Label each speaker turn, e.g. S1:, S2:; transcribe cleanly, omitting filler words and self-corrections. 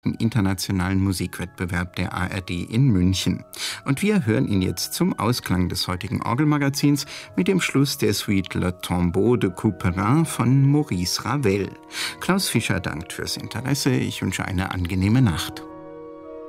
S1: im internationalen Musikwettbewerb der ARD in München. Und wir hören ihn jetzt zum Ausklang des heutigen Orgelmagazins mit dem Schluss der Suite Le Tombeau de Couperin von Maurice Ravel. Klaus Fischer dankt fürs Interesse. Ich wünsche eine angenehme Nacht.